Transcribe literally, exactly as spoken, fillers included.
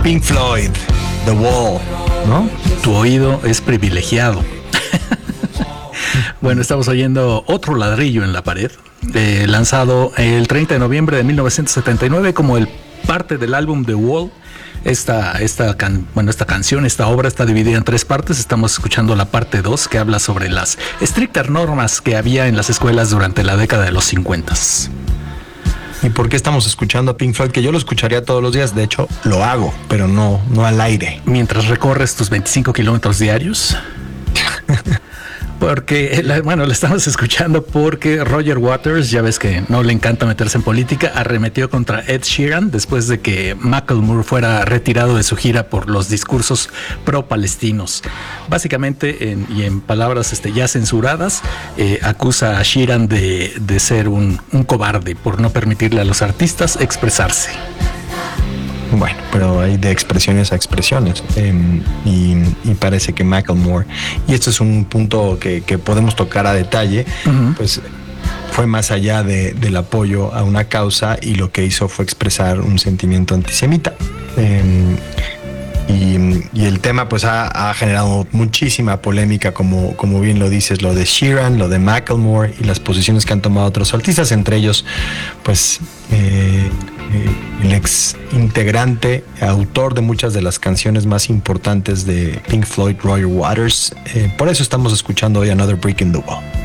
Pink Floyd, The Wall, ¿no? Tu oído es privilegiado. Bueno, estamos oyendo Otro ladrillo en la pared, eh, lanzado el treinta de noviembre de mil novecientos setenta y nueve como el parte del álbum The Wall. Esta, esta, can, bueno, esta canción, esta obra está dividida en tres partes. Estamos escuchando la parte dos, que habla sobre las estrictas normas que había en las escuelas durante la década de los cincuenta. ¿Y por qué estamos escuchando a Pink Floyd? Que yo lo escucharía todos los días. De hecho, lo hago, pero no, no al aire. Mientras recorres tus veinticinco kilómetros diarios. Porque, bueno, lo estamos escuchando porque Roger Waters, ya ves que no le encanta meterse en política, arremetió contra Ed Sheeran después de que Macklemore fuera retirado de su gira por los discursos pro-palestinos. Básicamente, en, y en palabras este, ya censuradas, eh, acusa a Sheeran de, de ser un, un cobarde por no permitirle a los artistas expresarse. Bueno, pero hay de expresiones a expresiones, eh, y, y parece que Macklemore, y esto es un punto que, que podemos tocar a detalle, uh-huh. pues fue más allá de, del apoyo a una causa, y lo que hizo fue expresar un sentimiento antisemita. Eh, y, y el tema pues ha, ha generado muchísima polémica, como, como bien lo dices, lo de Sheeran, lo de Macklemore y las posiciones que han tomado otros artistas, entre ellos pues eh, el ex integrante, autor de muchas de las canciones más importantes de Pink Floyd, Roger Waters. Eh, por eso estamos escuchando hoy Another Brick in the Wall.